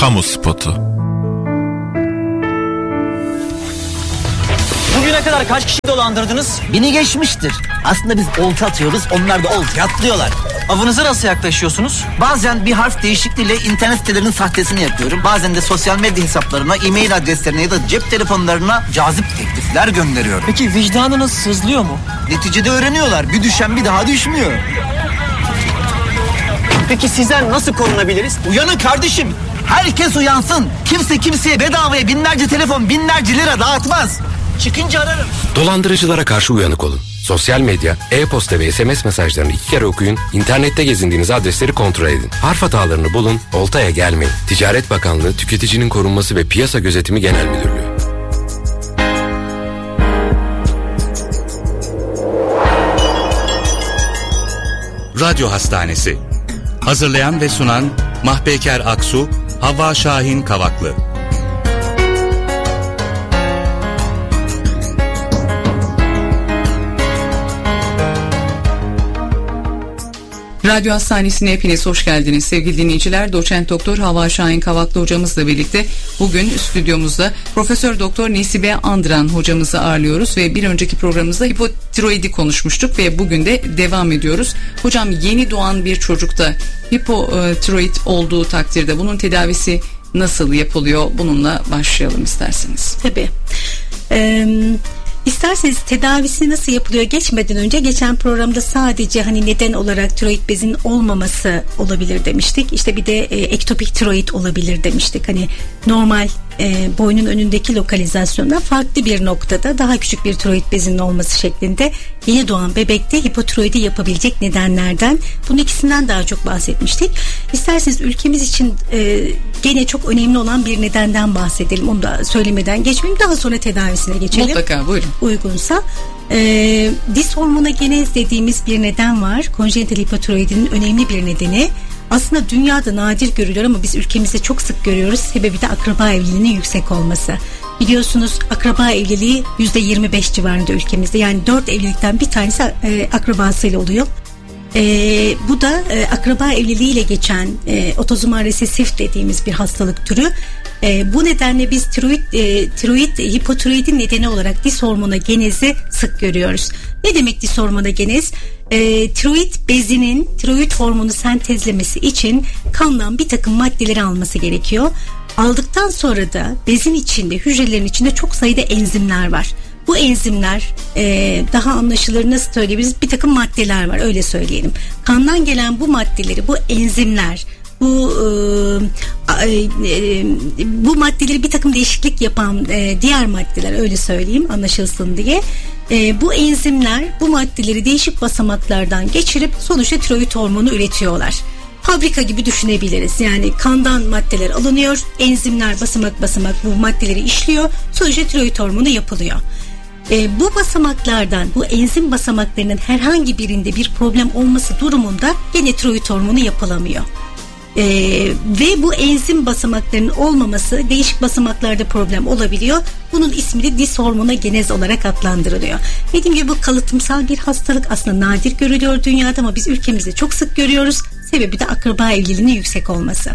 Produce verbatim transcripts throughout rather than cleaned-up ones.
Kamu spotu. Bugüne kadar kaç kişi dolandırdınız? Bini geçmiştir. Aslında biz olta atıyoruz, onlar da oltaya atlıyorlar. Avınıza nasıl yaklaşıyorsunuz? Bazen bir harf değişikliğiyle internet sitelerinin sahtesini yapıyorum. Bazen de sosyal medya hesaplarına, e-mail adreslerine ya da cep telefonlarına cazip teklifler gönderiyorum. Peki vicdanınız sızlıyor mu? Neticede öğreniyorlar. Bir düşen bir daha düşmüyor. Peki sizden nasıl korunabiliriz? Uyanın kardeşim. Herkes uyansın. Kimse kimseye bedavaya binlerce telefon, binlerce lira dağıtmaz. Çıkınca ararım. Dolandırıcılara karşı uyanık olun. Sosyal medya, e-posta ve S M S mesajlarını iki kere okuyun, internette gezindiğiniz adresleri kontrol edin. Harf hatalarını bulun, oltaya gelmeyin. Ticaret Bakanlığı, Tüketicinin Korunması ve Piyasa Gözetimi Genel Müdürlüğü. Radyo Hastanesi. Hazırlayan ve sunan Mahpeker Aksu, Havva Şahin Kavaklı. Radyo Hastanesi'ne hepiniz hoş geldiniz sevgili dinleyiciler. Doçent Doktor Havva Şahin Kavaklı hocamızla birlikte bugün stüdyomuzda Profesör Doktor Nesibe Andıran hocamızı ağırlıyoruz ve bir önceki programımızda hipotiroidi konuşmuştuk ve bugün de devam ediyoruz. Hocam, yeni doğan bir çocukta hipotiroid olduğu takdirde bunun tedavisi nasıl yapılıyor? Bununla başlayalım isterseniz. Tabii. Ee, İsterseniz tedavisi nasıl yapılıyor geçmeden önce, geçen programda sadece hani neden olarak tiroid bezinin olmaması olabilir demiştik. İşte bir de e, ektopik tiroid olabilir demiştik. Hani normal e, boynun önündeki lokalizasyonda farklı bir noktada daha küçük bir tiroid bezinin olması şeklinde yeni doğan bebekte hipotiroidi yapabilecek nedenlerden, bunun ikisinden daha çok bahsetmiştik. İsterseniz ülkemiz için e, gene çok önemli olan bir nedenden bahsedelim. Onu da söylemeden geçmeyeyim. Daha sonra tedavisine geçelim. Mutlaka, buyurun. Uygunsa. E, dishormonogenez dediğimiz bir neden var. Konjenital hipotiroidinin önemli bir nedeni. Aslında dünyada nadir görülüyor ama biz ülkemizde çok sık görüyoruz. Sebebi de akraba evliliğinin yüksek olması. Biliyorsunuz akraba evliliği yüzde yirmi beş civarında ülkemizde. Yani dört evlilikten bir tanesi e, akrabasıyla oluyor. E, bu da e, akraba evliliğiyle geçen e, otozomal resesif dediğimiz bir hastalık türü. E, bu nedenle biz tiroid, e, tiroid hipotiroidin nedeni olarak dishormonogenezi sık görüyoruz. Ne demek dishormonogenez? E, tiroid bezinin tiroid hormonu sentezlemesi için kandan bir takım maddeleri alması gerekiyor. Aldıktan sonra da bezin içinde, hücrelerin içinde çok sayıda enzimler var. Bu enzimler e, daha anlaşılır nasıl söyleyebiliriz? Bir takım maddeler var, öyle söyleyelim. Kandan gelen bu maddeleri, bu enzimler, bu e, e, bu maddeleri bir takım değişiklik yapan e, diğer maddeler, öyle söyleyeyim anlaşılsın diye. E, bu enzimler bu maddeleri değişik basamaklardan geçirip sonuçta tiroid hormonu üretiyorlar. Fabrika gibi düşünebiliriz. Yani kandan maddeler alınıyor, enzimler basamak basamak bu maddeleri işliyor, sonuçta tiroid hormonu yapılıyor. E, bu basamaklardan, bu enzim basamaklarının herhangi birinde bir problem olması durumunda gene tiroid hormonu yapılamıyor. Ee, ve bu enzim basamaklarının olmaması değişik basamaklarda problem olabiliyor. Bunun ismi de dishormonogenez olarak adlandırılıyor. Dediğim gibi bu kalıtımsal bir hastalık, aslında nadir görülüyor dünyada ama biz ülkemizde çok sık görüyoruz. Sebebi de akraba evliliğinin yüksek olması.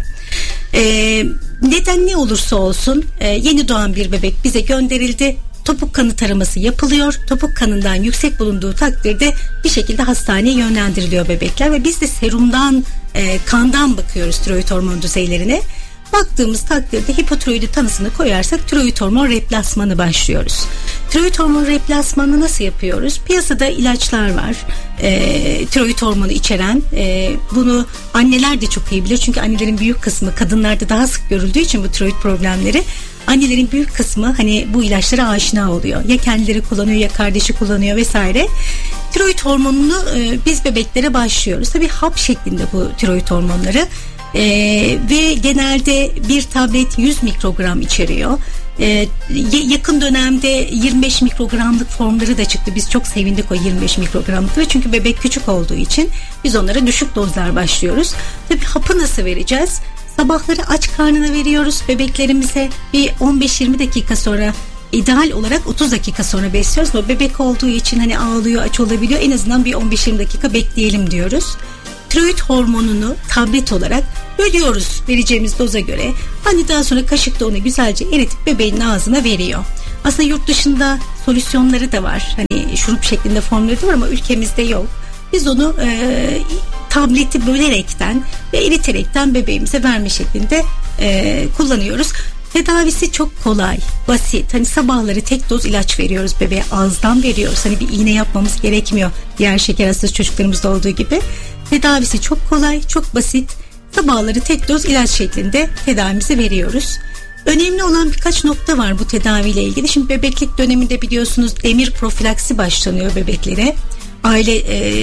Ee, neden ne olursa olsun e, yeni doğan bir bebek bize gönderildi. Topuk kanı taraması yapılıyor. Topuk kanından yüksek bulunduğu takdirde bir şekilde hastaneye yönlendiriliyor bebekler ve biz de serumdan, e, kandan bakıyoruz tiroid hormon düzeylerine. Baktığımız takdirde hipotiroidi tanısını koyarsak tiroid hormon replasmanı başlıyoruz. Tiroid hormon replasmanını nasıl yapıyoruz? Piyasada ilaçlar var. E, tiroid hormonu içeren. E, bunu anneler de çok iyi bilir. Çünkü annelerin büyük kısmı, kadınlarda daha sık görüldüğü için bu tiroid problemleri, annelerin büyük kısmı hani bu ilaçlara aşina oluyor. Ya kendileri kullanıyor ya kardeşi kullanıyor vesaire. Tiroid hormonunu e, biz bebeklere başlıyoruz. Tabii hap şeklinde bu tiroid hormonları. Ee, ve genelde bir tablet yüz mikrogram içeriyor. Ee, yakın dönemde yirmi beş mikrogramlık formları da çıktı. Biz çok sevindik o yirmi beş mikrogramlık, çünkü bebek küçük olduğu için biz onlara düşük dozlar başlıyoruz. Tabii hapı nasıl vereceğiz? Sabahları aç karnına veriyoruz bebeklerimize. Bir on beş yirmi dakika sonra, ideal olarak otuz dakika sonra besliyoruz. O bebek olduğu için hani ağlıyor, aç olabiliyor. En azından bir on beş yirmi dakika bekleyelim diyoruz. Tiroid hormonunu tablet olarak bölüyoruz vereceğimiz doza göre. Hani daha sonra kaşıkla onu güzelce eritip bebeğin ağzına veriyor. Aslında yurt dışında solüsyonları da var. Hani şurup şeklinde formları da var ama ülkemizde yok. Biz onu e, tableti bölerekten ve eriterekten bebeğimize verme şeklinde e, kullanıyoruz. Tedavisi çok kolay, basit. Hani sabahları tek doz ilaç veriyoruz bebeğe, ağızdan veriyoruz. Hani bir iğne yapmamız gerekmiyor. Diğer şeker hastası çocuklarımızda olduğu gibi. Tedavisi çok kolay, çok basit. Sabahları tek doz ilaç şeklinde tedavimizi veriyoruz. Önemli olan birkaç nokta var bu tedaviyle ilgili. Şimdi bebeklik döneminde biliyorsunuz demir profilaksi başlanıyor bebeklere. Aile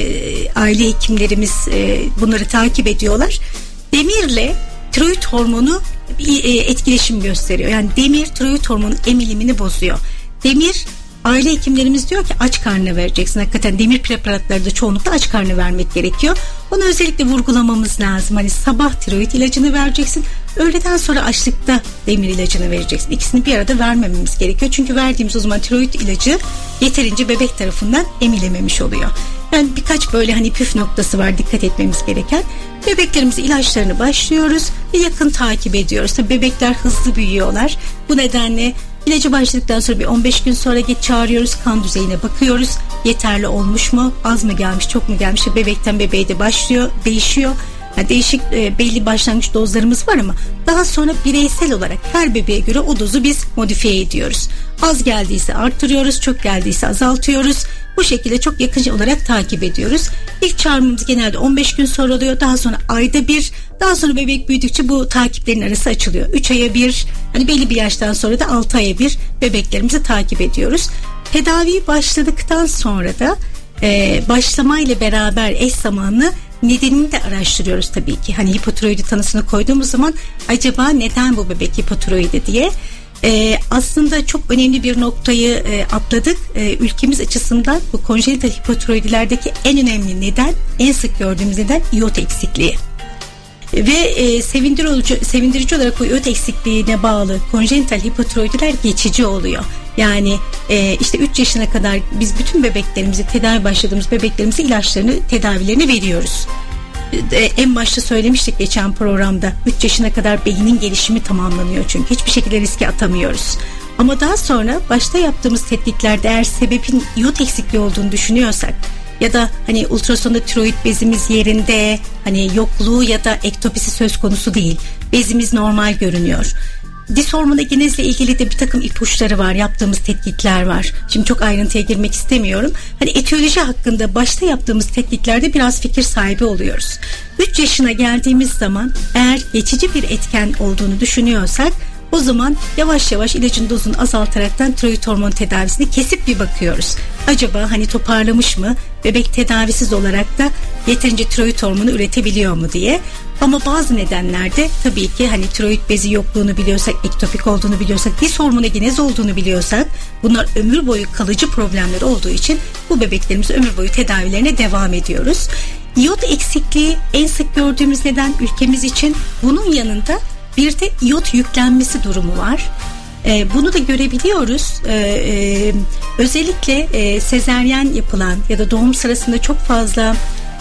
e, aile hekimlerimiz e, bunları takip ediyorlar. Demirle tiroid hormonu e, etkileşim gösteriyor. Yani demir tiroid hormonu emilimini bozuyor. Demir, aile hekimlerimiz diyor ki aç karnına vereceksin. Hakikaten demir preparatları da çoğunlukla aç karnına vermek gerekiyor. Onu özellikle vurgulamamız lazım. Hani sabah tiroid ilacını vereceksin. Öğleden sonra açlıkta demir ilacını vereceksin. İkisini bir arada vermememiz gerekiyor. Çünkü verdiğimiz o zaman tiroid ilacı yeterince bebek tarafından emilememiş oluyor. Yani birkaç böyle hani püf noktası var dikkat etmemiz gereken. Bebeklerimize ilaçlarını başlıyoruz ve yakın takip ediyoruz. Tabii bebekler hızlı büyüyorlar. Bu nedenle ilacı başladıktan sonra bir on beş gün sonra geç çağırıyoruz. Kan düzeyine bakıyoruz. Yeterli olmuş mu? Az mı gelmiş? Çok mu gelmiş? Bebekten bebeğe de başlıyor. Değişiyor. Yani değişik e, belli başlangıç dozlarımız var ama daha sonra bireysel olarak her bebeğe göre o dozu biz modifiye ediyoruz. Az geldiyse arttırıyoruz, çok geldiyse azaltıyoruz. Bu şekilde çok yakın olarak takip ediyoruz. İlk çağrımımız genelde on beş gün sonra oluyor. Daha sonra ayda bir, daha sonra bebek büyüdükçe bu takiplerin arası açılıyor. üç aya bir, hani belli bir yaştan sonra da altı aya bir bebeklerimizi takip ediyoruz. Tedavi başladıktan sonra da e, başlamayla beraber eş zamanlı nedenini de araştırıyoruz tabii ki. Hani hipotiroidi tanısını koyduğumuz zaman acaba neden bu bebek hipotiroidi diye. Ee, aslında çok önemli bir noktayı e, atladık. E, ülkemiz açısından bu konjenital hipotiroidilerdeki en önemli neden, en sık gördüğümüz neden iot eksikliği. Ve e, sevindirici, sevindirici olarak bu iot eksikliğine bağlı konjenital hipotiroidiler geçici oluyor. Yani e, işte üç yaşına kadar biz bütün bebeklerimizi, tedavi başladığımız bebeklerimize ilaçlarını, tedavilerini veriyoruz. E, en başta söylemiştik geçen programda, üç yaşına kadar beynin gelişimi tamamlanıyor çünkü hiçbir şekilde riske atamıyoruz. Ama daha sonra başta yaptığımız tetkiklerde eğer sebebin iot eksikliği olduğunu düşünüyorsak ya da hani ultrasonda tiroid bezimiz yerinde, hani yokluğu ya da ektopisi söz konusu değil, bezimiz normal görünüyor. Dishormonogenezle ilgili de bir takım ipuçları var, yaptığımız tetkikler var. Şimdi çok ayrıntıya girmek istemiyorum. Hani etiyoloji hakkında başta yaptığımız tetkiklerde biraz fikir sahibi oluyoruz. üç yaşına geldiğimiz zaman eğer geçici bir etken olduğunu düşünüyorsak o zaman yavaş yavaş ilacın dozunu azaltaraktan tiroid hormon tedavisini kesip bir bakıyoruz. Acaba hani toparlamış mı? Bebek tedavisiz olarak da yeterince tiroid hormonu üretebiliyor mu diye. Ama bazı nedenlerde tabii ki hani tiroid bezi yokluğunu biliyorsak, ektopik olduğunu biliyorsak, dishormonogenez olduğunu biliyorsak, bunlar ömür boyu kalıcı problemler olduğu için bu bebeklerimiz ömür boyu tedavilerine devam ediyoruz. İyot eksikliği en sık gördüğümüz neden ülkemiz için. Bunun yanında bir de iyot yüklenmesi durumu var. Ee, bunu da görebiliyoruz. Ee, e, özellikle e, sezeryen yapılan ya da doğum sırasında çok fazla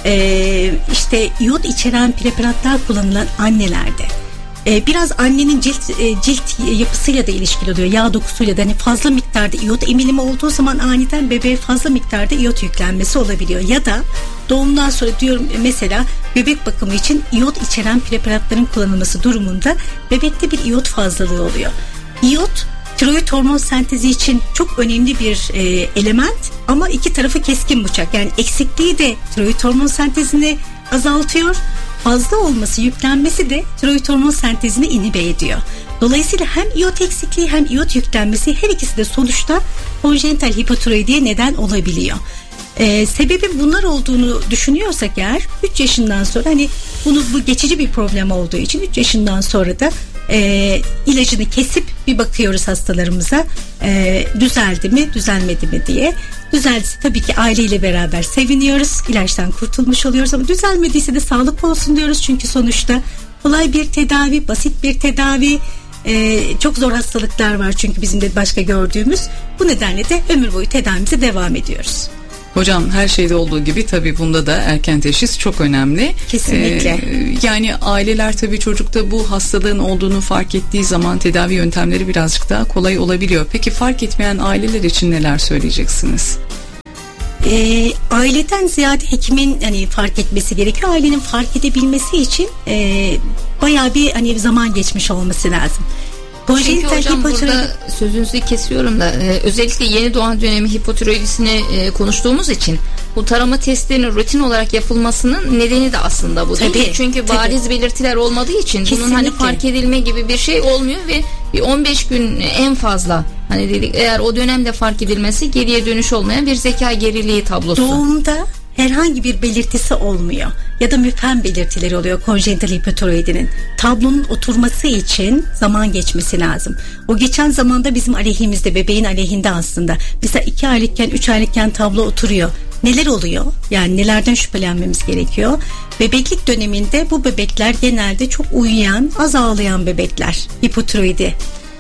e, işte iyot içeren preparatlar kullanılan annelerde. E, biraz annenin cilt e, cilt yapısıyla da ilişkili oluyor. Yağ dokusuyla da hani fazla miktarda iyot emilimi olduğu zaman aniden bebeğe fazla miktarda iyot yüklenmesi olabiliyor. Ya da doğumdan sonra diyorum mesela bebek bakımı için iyot içeren preparatların kullanılması durumunda bebekte bir iyot fazlalığı oluyor. İyot tiroid hormon sentezi için çok önemli bir e, element ama iki tarafı keskin bıçak. Yani eksikliği de tiroid hormon sentezini azaltıyor. Fazla olması, yüklenmesi de tiroid hormon sentezini inhibe ediyor. Dolayısıyla hem iyot eksikliği hem iyot yüklenmesi her ikisi de sonuçta konjenital hipotiroidiye neden olabiliyor. Ee, sebebin bunlar olduğunu düşünüyorsak eğer üç yaşından sonra hani bunu bu geçici bir problem olduğu için üç yaşından sonra da e, ilacını kesip bir bakıyoruz hastalarımıza e, düzeldi mi düzelmedi mi diye. Düzeldiyse tabii ki aileyle beraber seviniyoruz, ilaçtan kurtulmuş oluyoruz ama düzelmediyse de sağlık olsun diyoruz çünkü sonuçta kolay bir tedavi, basit bir tedavi. Ee, çok zor hastalıklar var çünkü bizim de başka gördüğümüz. Bu nedenle de ömür boyu tedavimize devam ediyoruz. Hocam her şeyde olduğu gibi tabii bunda da erken teşhis çok önemli. Kesinlikle. Ee, yani aileler tabii çocukta bu hastalığın olduğunu fark ettiği zaman tedavi yöntemleri birazcık daha kolay olabiliyor. Peki fark etmeyen aileler için neler söyleyeceksiniz? E, aileden ziyade hekimin hani fark etmesi gerekiyor. Ailenin fark edebilmesi için e, bayağı bir hani zaman geçmiş olması lazım. Çünkü hocam burada sözünüzü kesiyorum da e, özellikle yeni doğan dönemi hipotiroidisini e, konuştuğumuz için bu tarama testlerinin rutin olarak yapılmasının nedeni de aslında bu değil tabii, mi? Çünkü tabii. bariz belirtiler olmadığı için Kesinlikle. bunun hani fark edilme gibi bir şey olmuyor ve bir on beş gün en fazla hani dedik eğer o dönemde fark edilmesi geriye dönüş olmayan bir zeka geriliği tablosu. Doğumda herhangi bir belirtisi olmuyor ya da müphem belirtileri oluyor konjenital hipotiroidinin. Tablonun oturması için zaman geçmesi lazım. O geçen zamanda bizim aleyhimizde, bebeğin aleyhinde aslında. Mesela iki aylıkken, üç aylıkken tablo oturuyor. Neler oluyor? Yani nelerden şüphelenmemiz gerekiyor? Bebeklik döneminde bu bebekler genelde çok uyuyan, az ağlayan bebekler. Hipotiroidi.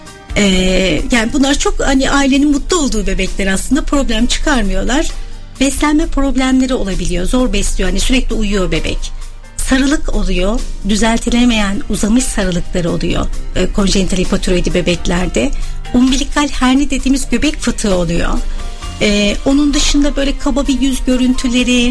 Ee, yani bunlar çok hani ailenin mutlu olduğu bebekler aslında, problem çıkarmıyorlar. Beslenme problemleri olabiliyor. Zor besliyor. Hani sürekli uyuyor bebek. Sarılık oluyor. Düzeltilemeyen uzamış sarılıkları oluyor. E, konjenital hipotiroidi bebeklerde. Umbilikal herni dediğimiz göbek fıtığı oluyor. E, onun dışında böyle kaba bir yüz görüntüleri,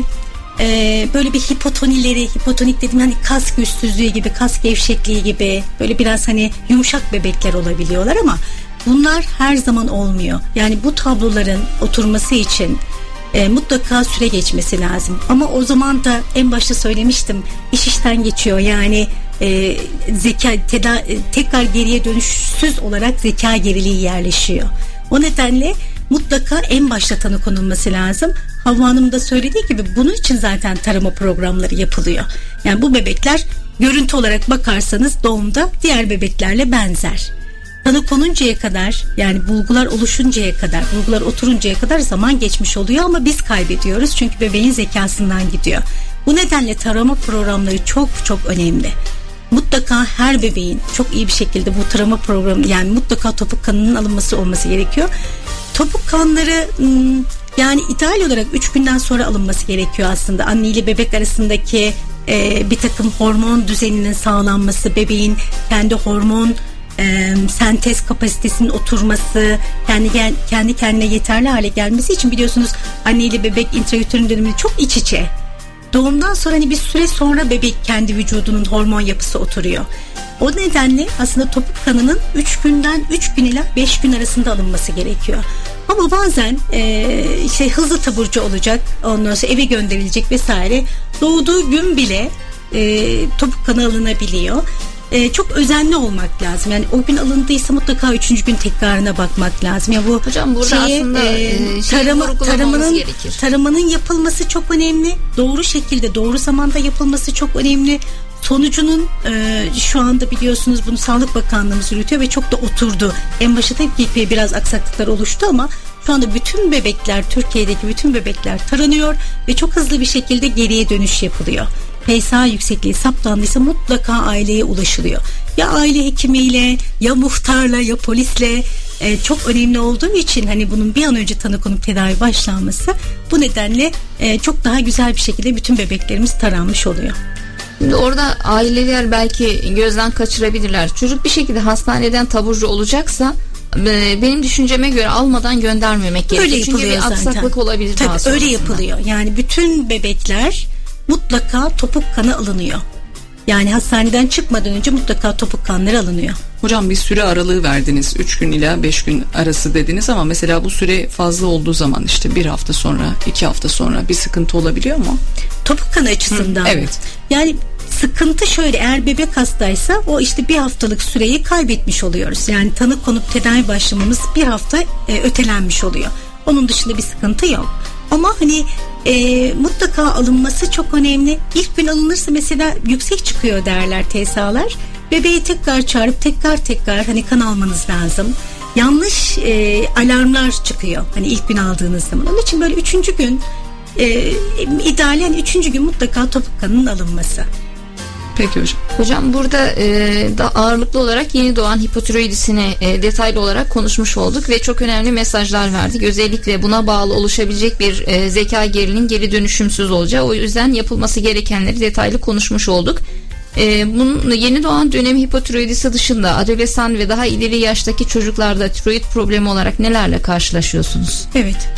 e, böyle bir hipotonileri, hipotonik dediğim hani kas güçsüzlüğü gibi, kas gevşekliği gibi böyle biraz hani yumuşak bebekler olabiliyorlar ama bunlar her zaman olmuyor. Yani bu tabloların oturması için E, mutlaka süre geçmesi lazım. Ama o zaman da en başta söylemiştim, iş işten geçiyor. Yani e, zeka teda- tekrar geriye dönüşsüz olarak zeka geriliği yerleşiyor. O nedenle mutlaka en başta tanı konulması lazım. Havva Hanım da söylediği gibi bunun için zaten tarama programları yapılıyor. Yani bu bebekler görüntü olarak bakarsanız doğumda diğer bebeklerle benzer. Tanı konuncaya kadar, yani bulgular oluşuncaya kadar, bulgular oturuncaya kadar zaman geçmiş oluyor ama biz kaybediyoruz çünkü bebeğin zekasından gidiyor. Bu nedenle tarama programları çok çok önemli. Mutlaka her bebeğin çok iyi bir şekilde bu tarama programı, yani mutlaka topuk kanının alınması olması gerekiyor. Topuk kanları yani ideal olarak üç günden sonra alınması gerekiyor aslında. Anne ile bebek arasındaki e, bir takım hormon düzeninin sağlanması, bebeğin kendi hormon E, sentez kapasitesinin oturması, yani kendi, kendi kendine yeterli hale gelmesi için biliyorsunuz anne ile bebek intrauterin döneminde çok iç içe. Doğumdan sonra hani bir süre sonra bebek kendi vücudunun hormon yapısı oturuyor. O nedenle aslında topuk kanının üç günden üç gün ila beş gün arasında alınması gerekiyor. Ama bazen e, işte hızlı taburcu olacak, ondan sonra eve gönderilecek vesaire. Doğduğu gün bile e, topuk kanı alınabiliyor. Ee, çok özenli olmak lazım. Yani o gün alındıysa mutlaka üçüncü gün tekrarına bakmak lazım. Ya bu hocam burada şeye, aslında e, tarama, taramanın gerekir. Taramanın yapılması çok önemli. Doğru şekilde, doğru zamanda yapılması çok önemli. Sonucunun e, şu anda biliyorsunuz bunu Sağlık Bakanlığımız yürütüyor ve çok da oturdu. En başta tabii biraz aksaklıklar oluştu ama şu anda bütün bebekler, Türkiye'deki bütün bebekler taranıyor ve çok hızlı bir şekilde geriye dönüş yapılıyor. P S A yüksekliği saptandıysa mutlaka aileye ulaşılıyor. Ya aile hekimiyle, ya muhtarla, ya polisle, e, çok önemli olduğu için hani bunun bir an önce tanı konup tedavi başlanması, bu nedenle e, çok daha güzel bir şekilde bütün bebeklerimiz taranmış oluyor. Şimdi orada aileler belki gözden kaçırabilirler. Çocuk bir şekilde hastaneden taburcu olacaksa benim düşünceme göre almadan göndermemek gerekiyor. Çünkü bir aksaklık zaten olabilir. Tabii daha öyle yapılıyor. Yani bütün bebekler mutlaka topuk kanı alınıyor. Yani hastaneden çıkmadan önce mutlaka topuk kanları alınıyor. Hocam bir süre aralığı verdiniz. üç gün ila beş gün arası dediniz ama mesela bu süre fazla olduğu zaman işte bir hafta sonra, iki hafta sonra bir sıkıntı olabiliyor mu? Topuk kanı açısından. Hı, evet. Yani sıkıntı şöyle, eğer bebek hastaysa o işte bir haftalık süreyi kaybetmiş oluyoruz. Yani tanı konup tedavi başlamamız bir hafta e, ötelenmiş oluyor. Onun dışında bir sıkıntı yok. Ama hani e, mutlaka alınması çok önemli. İlk gün alınırsa mesela yüksek çıkıyor derler T S A'lar. Bebeği tekrar çağırıp tekrar tekrar hani kan almanız lazım. Yanlış e, alarmlar çıkıyor hani ilk gün aldığınız zaman. Onun için böyle üçüncü gün e, ideal, yani üçüncü gün mutlaka topuk kanının alınması. Peki hocam. Hocam burada e, da ağırlıklı olarak yeni doğan hipotiroidisini e, detaylı olarak konuşmuş olduk ve çok önemli mesajlar verdik. Özellikle buna bağlı oluşabilecek bir e, zeka gerilinin geri dönüşümsüz olacağı, o yüzden yapılması gerekenleri detaylı konuşmuş olduk. E, bunun yeni doğan dönemi hipotiroidisi dışında adolesan ve daha ileri yaştaki çocuklarda tiroid problemi olarak nelerle karşılaşıyorsunuz? Evet.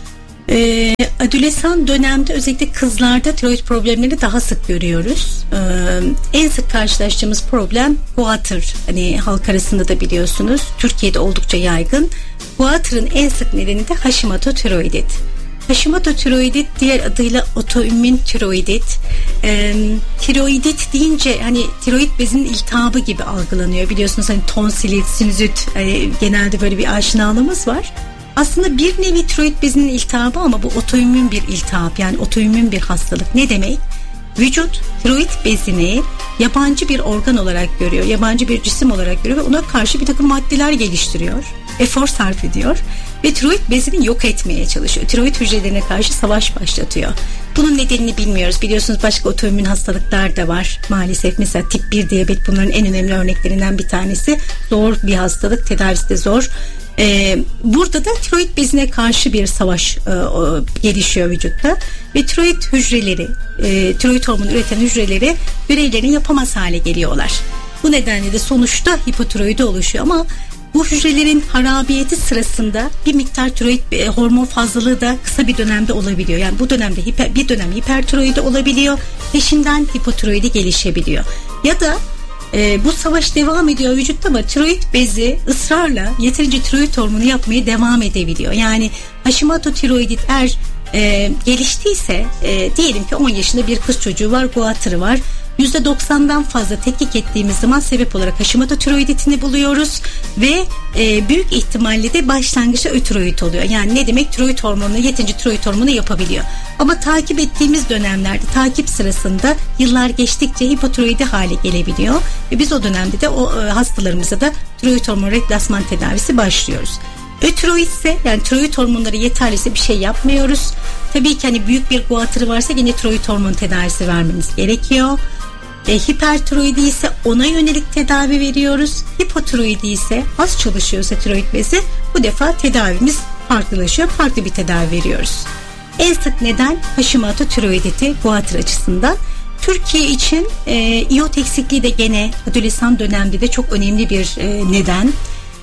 Ee, adolesan dönemde özellikle kızlarda tiroid problemleri daha sık görüyoruz. Ee, en sık karşılaştığımız problem goiter. Hani halk arasında da biliyorsunuz, Türkiye'de oldukça yaygın. Goiter'ın en sık nedeni de Hashimoto tiroidit. Hashimoto tiroidit diğer adıyla otoimmün tiroidit. Ee, tiroidit deyince hani tiroid bezinin iltihabı gibi algılanıyor. Biliyorsunuz hani tonsilit, sinüzit, hani genelde böyle bir aşinalığımız var. Aslında bir nevi tiroid bezinin iltihabı ama bu otoimmün bir iltihap, yani otoimmün bir hastalık. Ne demek? Vücut tiroid bezini yabancı bir organ olarak görüyor, yabancı bir cisim olarak görüyor ve ona karşı bir takım maddeler geliştiriyor, efor sarf ediyor ve tiroid bezini yok etmeye çalışıyor. Tiroid hücrelerine karşı savaş başlatıyor. Bunun nedenini bilmiyoruz. Biliyorsunuz başka otoimmün hastalıklar da var maalesef. Mesela tip bir diyabet bunların en önemli örneklerinden bir tanesi. Zor bir hastalık, tedavisi de zor. Ee, burada da tiroid bezine karşı bir savaş e, o, gelişiyor vücutta ve tiroid hücreleri, e, tiroid hormonu üreten hücreleri görevlerini yapamaz hale geliyorlar. Bu nedenle de sonuçta hipotiroidi oluşuyor ama bu hücrelerin harabiyeti sırasında bir miktar tiroid e, hormon fazlalığı da kısa bir dönemde olabiliyor. Yani bu dönemde hiper, bir dönem hipertiroidi olabiliyor, peşinden hipotiroidi gelişebiliyor. Ya da Ee, bu savaş devam ediyor vücutta ama tiroid bezi ısrarla yeterince tiroid hormonu yapmaya devam edebiliyor. Yani Hashimoto tiroidit eğer e, geliştiyse e, diyelim ki on yaşında bir kız çocuğu var, goiter'ı var. yüzde doksandan fazla tetkik ettiğimiz zaman sebep olarak Hashimoto tiroiditini buluyoruz ve e, büyük ihtimalle de başlangıçta ötiroid oluyor. Yani ne demek? Tiroid hormonunu, yeterince tiroid hormonu yapabiliyor. Ama takip ettiğimiz dönemlerde, takip sırasında yıllar geçtikçe hipotiroidi hale gelebiliyor ve biz o dönemde de o e, hastalarımıza da tiroid hormon replasman tedavisi başlıyoruz. Ötiroid ise, yani tiroid hormonları yeterliyse bir şey yapmıyoruz. Tabii ki hani büyük bir goiter'ı varsa yine tiroid hormon tedavisi vermemiz gerekiyor. E, hipertiroidi ise ona yönelik tedavi veriyoruz. Hipotiroidi ise az çalışıyorsa tiroid bezi, bu defa tedavimiz farklılaşıyor. Farklı bir tedavi veriyoruz. En sık neden Hashimoto tiroiditi goiter açısından. Türkiye için e, iot eksikliği de gene adolesan dönemde de çok önemli bir e, neden.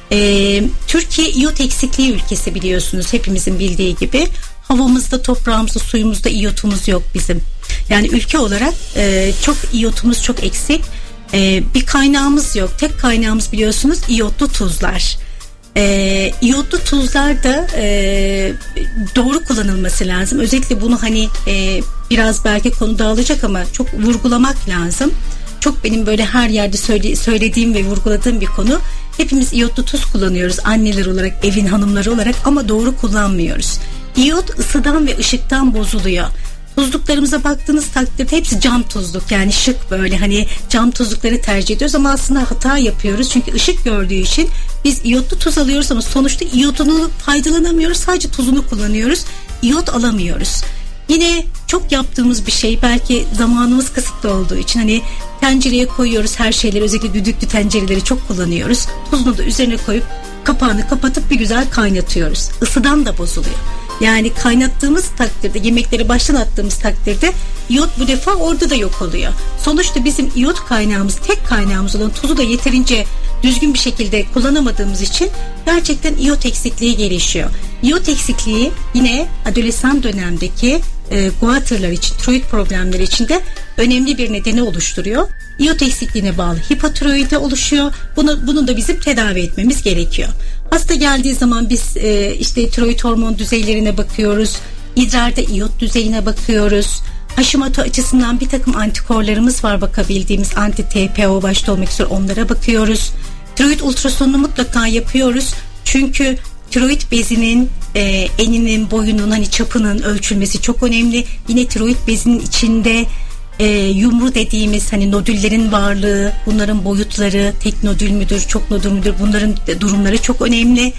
E, Türkiye iot eksikliği ülkesi, biliyorsunuz hepimizin bildiği gibi. Havamızda, toprağımızda, suyumuzda iyotumuz yok bizim. Yani ülke olarak e, çok iyotumuz çok eksik. E, bir kaynağımız yok. Tek kaynağımız biliyorsunuz iyotlu tuzlar. E, iyotlu tuzlar da e, doğru kullanılması lazım. Özellikle bunu hani e, biraz belki konu dağılacak ama çok vurgulamak lazım. Çok benim böyle her yerde söyle, söylediğim ve vurguladığım bir konu. Hepimiz iyotlu tuz kullanıyoruz anneler olarak, evin hanımları olarak ama doğru kullanmıyoruz. İyot ısıdan ve ışıktan bozuluyor. Tuzluklarımıza baktığınız takdirde hepsi cam tuzluk, yani şık böyle hani cam tuzlukları tercih ediyoruz ama aslında hata yapıyoruz çünkü ışık gördüğü için biz iyotlu tuz alıyoruz ama sonuçta iyotunu faydalanamıyoruz, sadece tuzunu kullanıyoruz, iyot alamıyoruz. Yine çok yaptığımız bir şey, belki zamanımız kısıtlı olduğu için hani tencereye koyuyoruz her şeyleri, özellikle düdüklü tencereleri çok kullanıyoruz, tuzunu da üzerine koyup kapağını kapatıp bir güzel kaynatıyoruz. Isıdan da bozuluyor. Yani kaynattığımız takdirde, yemekleri baştan attığımız takdirde iyot bu defa orada da yok oluyor. Sonuçta bizim iyot kaynağımız, tek kaynağımız olan tuzu da yeterince düzgün bir şekilde kullanamadığımız için gerçekten iyot eksikliği gelişiyor. İyot eksikliği yine adolesan dönemdeki e, goiter'lar için, tiroid problemleri için de önemli bir nedeni oluşturuyor. İyot eksikliğine bağlı hipotiroidi oluşuyor. Bunu, bunu da bizim tedavi etmemiz gerekiyor. Hasta geldiği zaman biz e, işte tiroid hormon düzeylerine bakıyoruz. İdrarda iyot düzeyine bakıyoruz. Hashimoto açısından bir takım antikorlarımız var bakabildiğimiz, anti-T P O başta olmak üzere onlara bakıyoruz. Tiroid ultrasonunu mutlaka yapıyoruz. Çünkü tiroid bezinin e, eninin, boyunun, hani çapının ölçülmesi çok önemli. Yine tiroid bezinin içinde e, yumru dediğimiz hani nodüllerin varlığı, bunların boyutları, tek nodül müdür, çok nodül müdür, bunların durumları çok önemli.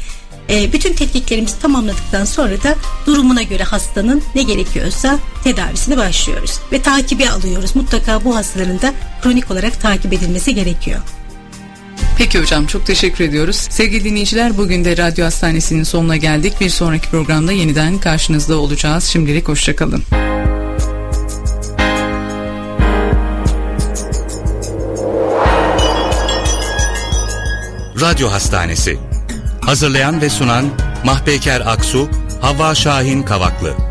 E, bütün tetkiklerimizi tamamladıktan sonra da durumuna göre hastanın ne gerekiyorsa tedavisine başlıyoruz. Ve takibi alıyoruz. Mutlaka bu hastaların da kronik olarak takip edilmesi gerekiyor. Peki hocam, çok teşekkür ediyoruz. Sevgili dinleyiciler, bugün de Radyo Hastanesi'nin sonuna geldik. Bir sonraki programda yeniden karşınızda olacağız. Şimdilik hoşçakalın. Radyo Hastanesi. Hazırlayan ve sunan Mahpeker Aksu, Havva Şahin Kavaklı.